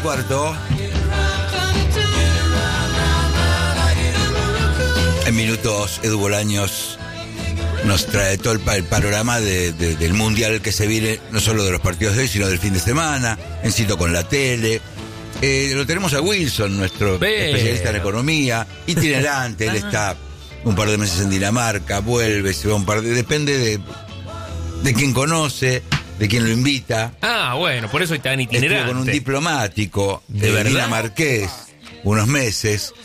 9:15. En minutos, Edu Bolaños nos trae todo el panorama del mundial que se viene, no solo de los partidos de hoy, sino del fin de semana, en Cito con la tele. Lo tenemos a Wilson, nuestro especialista en economía, itinerante. Él está un par de meses en Dinamarca, vuelve, se va un par de... Depende de quién conoce, de quién lo invita. Ah, bueno, por eso es tan itinerante. Estuvo con un diplomático dinamarqués unos meses,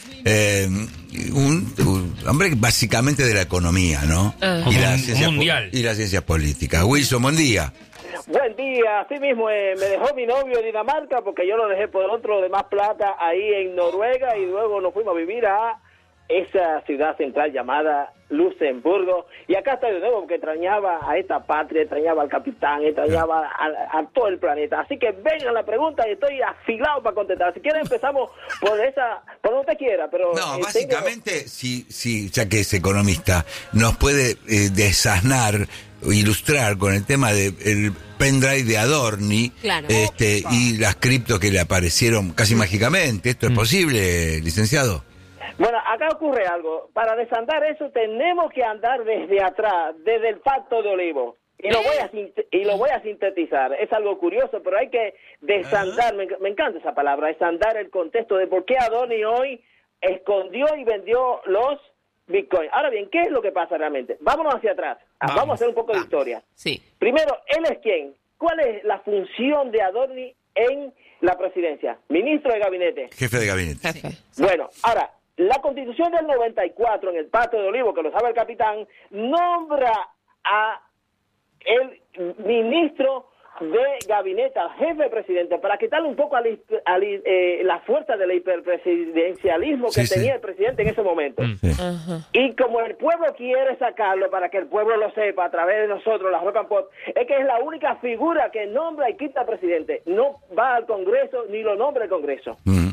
un hombre básicamente de la economía, ¿no? Y la ciencia mundial. Y las ciencias políticas. Wilson, buen día. Buen día, así mismo me dejó mi novio de Dinamarca porque yo lo dejé por otro de más plata ahí en Noruega y luego nos fuimos a vivir a esa ciudad central llamada Luxemburgo y acá estoy de nuevo porque extrañaba a esta patria, extrañaba al capitán, extrañaba a todo el planeta, así que vengan la pregunta y estoy afilado para contestar. Si quieren empezamos por donde usted quiera, pero... No, básicamente, si, ya que es economista, nos puede desasnar, ilustrar con el tema del pendrive de Adorni, claro. Y las criptos que le aparecieron casi mágicamente. ¿Esto es posible, licenciado? Bueno, acá ocurre algo. Para desandar eso tenemos que andar desde atrás, desde el Pacto de Olivos. Y lo voy a sintetizar. Es algo curioso, pero hay que desandar, me encanta esa palabra, desandar el contexto de por qué Adorni hoy escondió y vendió los Bitcoin. Ahora bien, ¿qué es lo que pasa realmente? Vámonos hacia atrás. Vamos a hacer un poco de historia. Sí. Primero, ¿él es quién? ¿Cuál es la función de Adorni en la presidencia? Ministro de gabinete. Jefe de gabinete. Jefe. Bueno, ahora, la Constitución del 94, en el Pacto de Olivos, que lo sabe el capitán, nombra a el ministro de gabinete, al jefe de presidente, para quitarle un poco la fuerza del hiperpresidencialismo que tenía el presidente en ese momento. Sí. Y como el pueblo quiere sacarlo, para que el pueblo lo sepa a través de nosotros, la Rock and Pop, es que es la única figura que nombra y quita al presidente. No va al Congreso ni lo nombra el Congreso.